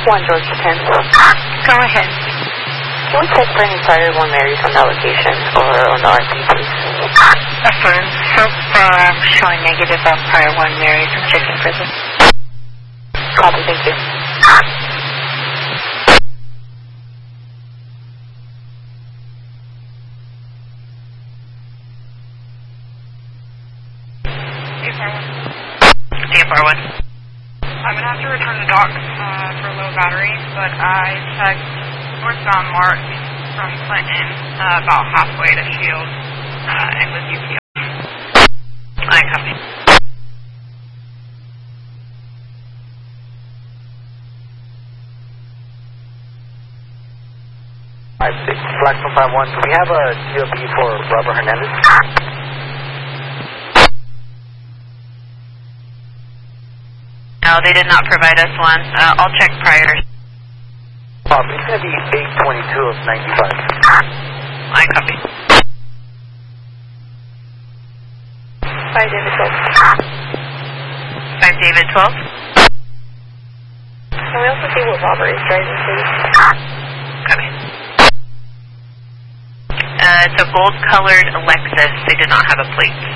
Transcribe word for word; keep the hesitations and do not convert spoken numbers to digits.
one George ten. Go ahead. Can we check for any prior one Marys on the location or on the R P, please? Affirm. So far, I'm showing negative on prior one Marys. I'm checking for this. Copy, thank you. D F R one. I'm going to have to return to dock uh, for low battery, but I checked northbound Mark from Clinton uh, about halfway to Shield uh, and with U P S. I copy. five six, Flight one five one. Do we have a G O B for Robert Hernandez? No, they did not provide us one. Uh, I'll check prior. Um, it's going to be eight twenty-two of ninety-five. I copy. Five David twelve. five David twelve. Can we also see what Robert is driving, please? Copy. Uh, it's a gold-colored Lexus. They did not have a plate.